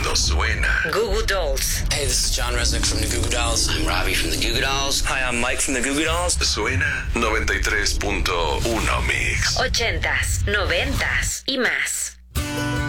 Cuando suena. Goo Goo Dolls. Hey, this is John Resnick from the Goo Goo Dolls. I'm Robbie from the Goo Goo Dolls. Hi, I'm Mike from the Goo Goo Dolls. Suena 93.1 Mix. 80s, 90s y más.